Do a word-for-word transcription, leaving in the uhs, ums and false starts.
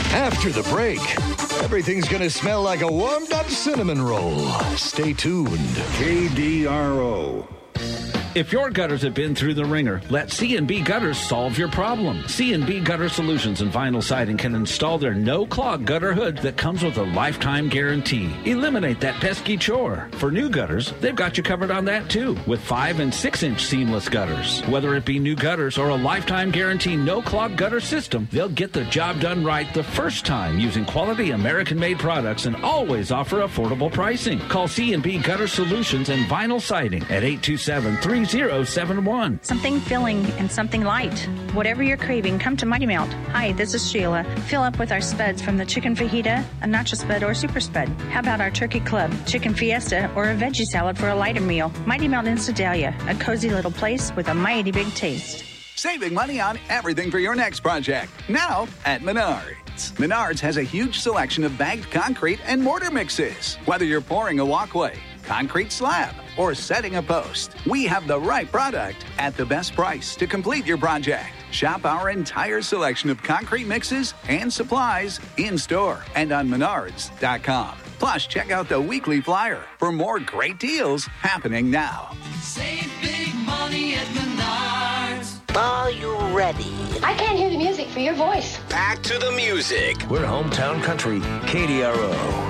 After the break, everything's going to smell like a warmed-up cinnamon roll. Stay tuned. K D R O. If your gutters have been through the ringer, let C and B Gutters solve your problem. C and B Gutter Solutions and Vinyl Siding can install their no-clog gutter hood that comes with a lifetime guarantee. Eliminate that pesky chore. For new gutters, they've got you covered on that too, with five and six inch seamless gutters. Whether it be new gutters or a lifetime guarantee no-clog gutter system, they'll get the job done right the first time using quality American-made products and always offer affordable pricing. Call C and B Gutter Solutions and Vinyl Siding at eight two seven, three zero seven one. Something filling and something light. Whatever you're craving, come to Mighty Melt. Hi, this is Sheila. Fill up with our spuds from the chicken fajita, a nacho spud, or super spud. How about our turkey club, chicken fiesta, or a veggie salad for a lighter meal? Mighty Melt in Sedalia, a cozy little place with a mighty big taste. Saving money on everything for your next project. Now at Menards. Menards has a huge selection of bagged concrete and mortar mixes. Whether you're pouring a walkway, concrete slab, or setting a post, we have the right product at the best price to complete your project. Shop our entire selection of concrete mixes and supplies in-store and on menards dot com. Plus, check out the weekly flyer for more great deals happening now. Save big money at Menards. Are you ready? I can't hear the music for your voice. Back to the music. We're hometown country, K D R O.